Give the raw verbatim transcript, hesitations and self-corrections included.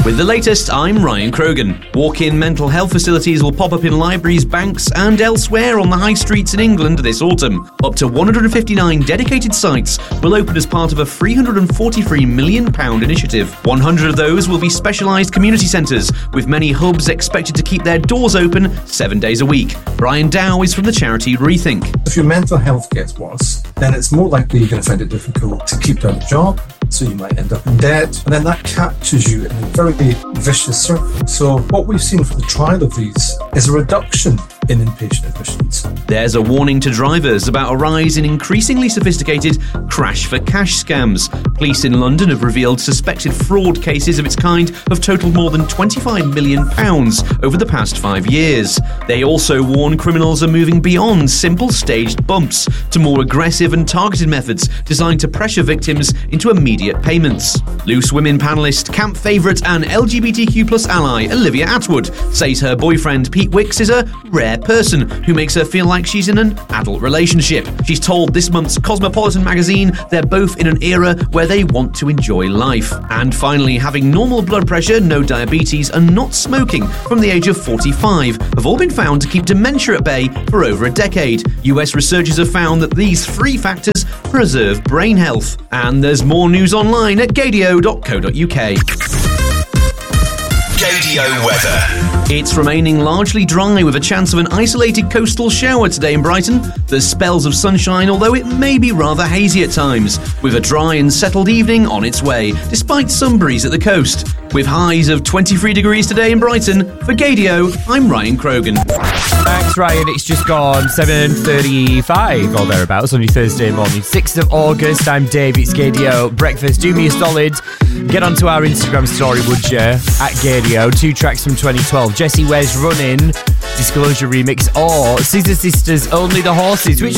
With the latest, I'm Ryan Krogan. Walk-in mental health facilities will pop up in libraries, banks and elsewhere on the high streets in England this autumn. Up to one hundred fifty-nine dedicated sites will open as part of a three hundred forty-three million pounds initiative. one hundred of those will be specialised community centres, with many hubs expected to keep their doors open seven days a week. Brian Dow is from the charity Rethink. If your mental health gets worse, then it's more likely you're going to find it difficult to keep down a job, so you might end up in debt, and then that captures you in a very vicious circle. So what we've seen for the trial of these is a reduction in inpatient admissions. There's a warning to drivers about a rise in increasingly sophisticated crash-for-cash scams. Police in London have revealed suspected fraud cases of its kind have totaled more than twenty-five million pounds over the past five years. They also warn criminals are moving beyond simple staged bumps to more aggressive and targeted methods designed to pressure victims into immediate payments. Loose Women panellist, camp favourite and L G B T Q plus ally Olivia Attwood says her boyfriend Pete Wicks is a rare person who makes her feel like she's in an adult relationship. She's told this month's Cosmopolitan magazine they're both in an era where they want to enjoy life. And finally, having normal blood pressure, no diabetes and not smoking from the age of forty-five have all been found to keep dementia at bay for over a decade. U S researchers have found that these three factors preserve brain health. And there's more news online at gadio dot co dot uk. Gadio weather. It's remaining largely dry with a chance of an isolated coastal shower today in Brighton. There's spells of sunshine, although it may be rather hazy at times, with a dry and settled evening on its way, despite some breeze at the coast. With highs of twenty-three degrees today in Brighton, for Gadio, I'm Ryan Krogan. Thanks, Ryan. It's just gone seven thirty-five or thereabouts on your Thursday morning. sixth of August, I'm Dave, it's Gadio Breakfast. Do me a solid. Get onto our Instagram story, would you? At Gadio. Two tracks from twenty twelve. Jessie Ware's Running, Disclosure remix, or Scissor Sisters' Only the Horses, which